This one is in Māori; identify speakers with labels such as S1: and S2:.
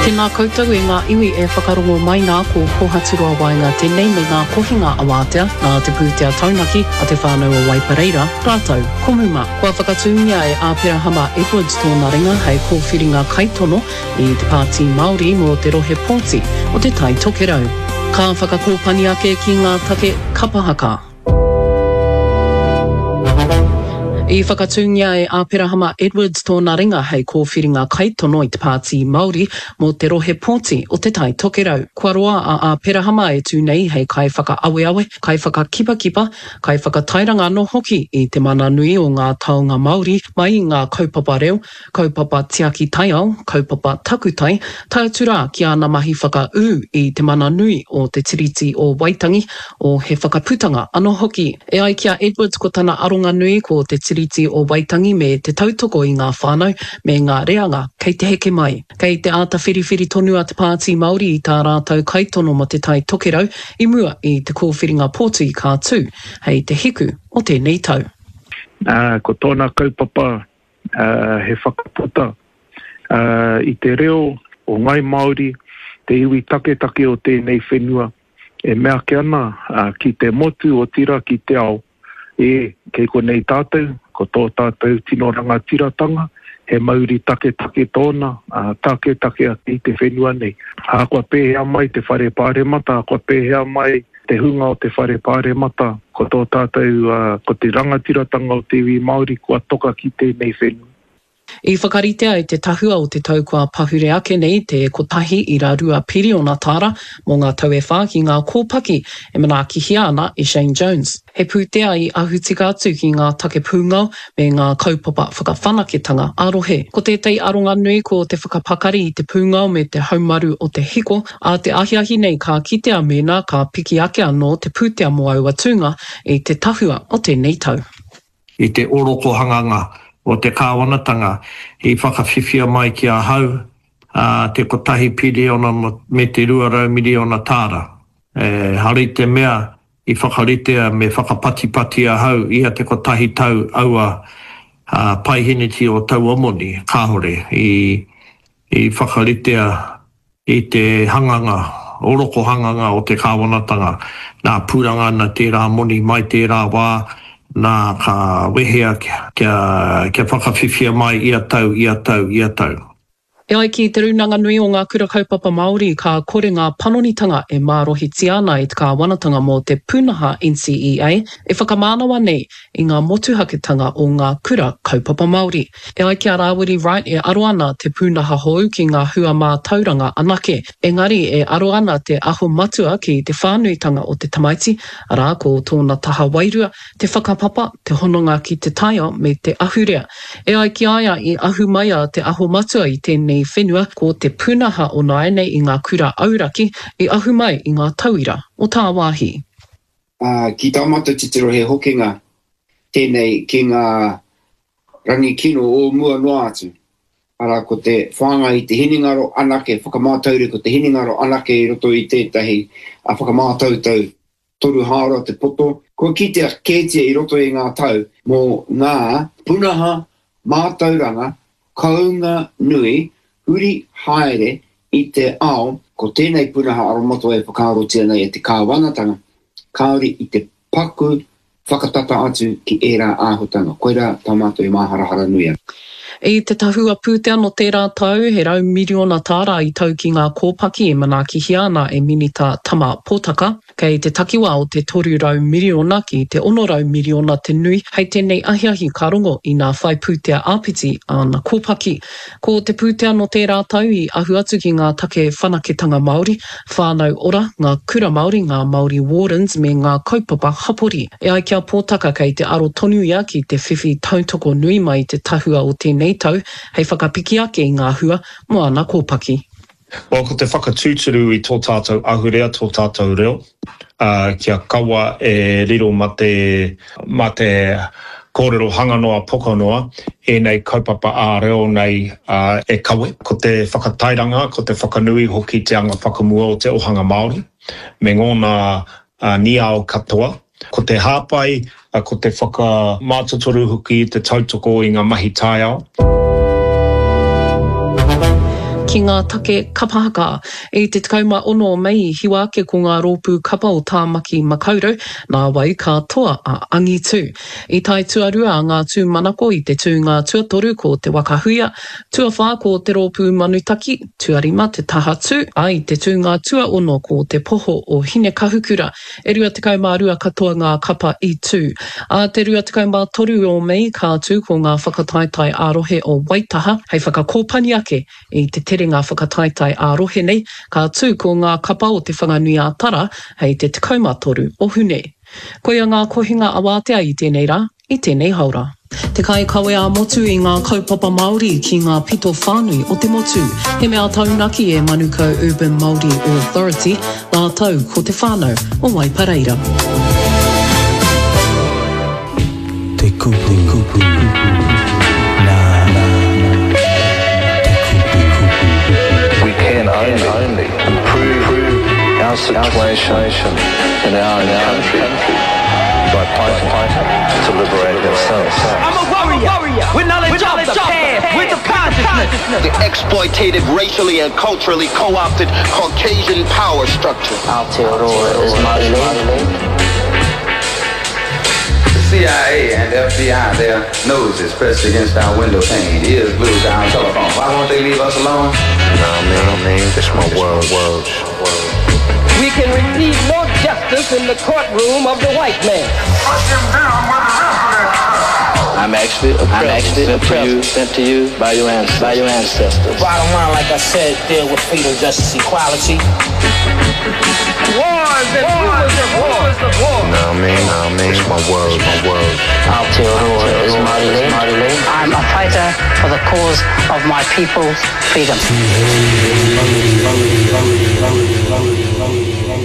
S1: Tēnā koutou e ngā iwi e whakarongo mai ngā ko pohaturua wainga tēnei me ngā kohinga awatea nā te pūtea taunaki a te whānau o Waipareira. Rātou, komuma, kua whakatungia e Āpirahama Edwards tōna ringa hei kōwhiringa kaitono i te pāti Māori mo te rohe pōti o te tai tokerau. Ka whakakōpani ake ki ngā take kapahaka. I whakatungia e Āpirahama Edwards tōna ringa hei kōwhiringa kaitono i te pāti Māori mo te rohe pōti o te tai tokerau. Kua roa a Āpirahama e tūnei hei kai whakaaweawe, kai whakakipakipa, kai whakatairanga no hoki i te mana nui o ngā taonga Māori mai i ngā kaupapa reo, kaupapa tiaki taiao, kaupapa takutai, taiatura ki ana mahi whakau i te mana nui o te tiriti o Waitangi o he whakaputanga ano hoki. E ai kia Edwards ko tana aronga nui ko te tiriti o Waitangi me te tautoko i ngā whānau me ngā reanga kei te heke mai. Kei te āta whiriwhiri tonu a te pāti Māori i tā rātou kaitono mo te tai tokerau i mua i te kōwhiringa pōtu i kā tū hei te hiku o tēnei tau.
S2: Ko tōna kaupapa he whakaputa i te reo o ngai Māori, te iwi take o tēnei whenua e mea ke ana ki te motu o tira ki te ao. Kei konei tātou, ko tō tātou tino rangatiratanga, he mauri take tōna, take ati te whenua nei. Kua pēhea mai te whare pāre mata, kua pēhea mai te hunga o te whare pāre mata, ko tō tātou, ko te rangatiratanga o te iwi Māori, kua toka ki tēnei whenua.
S1: I whakaritea i te tahua o te tau kua pahure ake nei te kotahi i ra rua piriona tāra mō ngā tau e whā ki ngā kōpaki e mana ki hia ana i Shane Jones. He pūtea i ahutika atu ki ngā take pūngau me ngā kaupapa whakawhanaketanga arohe. Ko tētai aronga nui ko te whakapakari i te pūngau me te haumaru o te hiko, a te ahiahi nei ka kitea mena ka piki ake anō te pūtea mo au atunga i te tahua o tēnei tau.
S3: I te oroko hanganga o te kāwanatanga i whakawhiwhia mai ki a hau te kotahi piriona me te 200 miliona tāra. Hari te mea i whakaritea me whakapatipati a hau ia te kotahi tau aua paihiniti o tau omoni, kāhore, i whakaritea i te hanganga, oroko hanganga o te kāwanatanga, nā pūranga na tērā moni mai tērā wā, nā ka wehea kia whakawhiwhia mai ia tau.
S1: E ai ki te runanga nui o ngā kura kaupapa Māori ka kore ngā panonitanga e mārohi tiana i te kāwanatanga mō te pūnaha NCEA e whakamānawa nei i ngā motuhaketanga o ngā kura kaupapa Māori. E ai ki a Rawiri Wright e aro ana te pūnaha hou ki ngā hua mā tauranga anake. Engari e aro ana te aho matua ki te whānuitanga o te tamaiti, arā ko tōna taha wairua, te whakapapa, te hononga ki te taia me te ahurea. E ai ki aia i ahu maia te aho matua i tēnei whenua ko te pūnaha o naenei i ngā kura auraki i ahu mai i ngā tauira o tā wāhi.
S4: Ki taumata titiro he hokinga tēnei ki ngā rangi kino o mua noa atu. Ara ko te whanga i te hiningaro anake, whakamātauri ko te hiningaro anake i roto i tētahi a whakamātautau toru hāra te poto. Ko ki te kētia i roto i ngā tau mō ngā pūnaha mātauranga kaunga nui huri haere i te ao, ko tēnei pūnaha aromato e whakaarotia nei e te kāwanatanga, kaori i te paku whakatata atu ki ērā āhutanga. Koira tamato i māharahara nui.
S1: I te tahua pūtea no tērā tau, he rau miliona tāra i tau ki ngā kōpaki e mana ki hiana e minita tama pōtaka, kei te takiwa o te 3 rau miliona ki te 1 rau miliona te nui, hei tēnei ahiahi ka rongo i ngā whai pūtea āpiti a ngā kōpaki. Ko te pūtea no tērā tau i ahu atu ki ngā take whanaketanga Māori, whānau ora, ngā kura Māori, ngā Māori Wardens me ngā kaupapa hapori. E ai kia pōtaka kei te aro tonu ia ki te whiwhi tautoko nui mai te tahua o tēnei tau, hei whakapiki ake i ngā hua mo ana kōpaki.
S3: Ko te whakatūturu i tō tātou ahurea, tō tātou reo, kia kaua e riro ma te kōrero hanganoa pokanoa, e nei kaupapa a reo nei e kawe. Ko te whakatairanga, ko te whakanui hoki te anga whakamua o te ohanga Māori, me ngōna niao katoa. Ko te hāpai, ko te whakamātotoru hoki te tautoko i ngā mahi tāiao.
S1: ki ngā take kapahaka e te 16 mei hiwa ake ko ngā rōpū kapa o Tāmaki Makaurau, nā wai ka toa a Angitu. I tai tuarua ngā tū manako i te tū ngā tuatoru ko te wakahuia, tuawha ko te rōpū manutaki, tuarima te tahatu, ai te tū ngā tuaono ko te poho o hine kahukura, e rua 12 katoa ngā kapa i tū. A te rua 13 o mei ka tū ko ngā whakataitai ārohe o Waitaha, hei whakakōpani ake i te tere ngā whakataitai ārohe nei, ka tū ko ngā kapa o te whanganui a Tara, hei te 13 o Hune. Koia ngā kohinga awātea i tēnei rā, i tēnei haura. Te kai kawe a motu i ngā kaupapa Māori ki ngā pito whānui o te motu. He mea taunaki e Manukau Urban Māori Authority, nā tau ko te whānau o Waipareira.
S5: Te kupu,
S6: We can only improve our situation in our country by fighting to liberate ourselves.
S7: I'm a warrior with knowledge of the past, with the consciousness.
S8: The exploitative, racially and culturally co-opted Caucasian power structure.
S9: Aotearoa is Māori.
S10: CIA and FBI, their noses pressed against our window pane, ears glued to our telephone. Why won't they leave us alone?
S6: I mean, it's my world.
S7: We can receive no justice in the courtroom of the white man.
S9: I'm actually a present sent to you by your ancestors.
S11: Bottom line, like I said, deal with freedom, justice, equality.
S7: Wars and rumors of war.
S6: I mean, it's my world.
S9: Aotearoa is Māori.
S12: I'm a fighter for the cause of my people's freedom.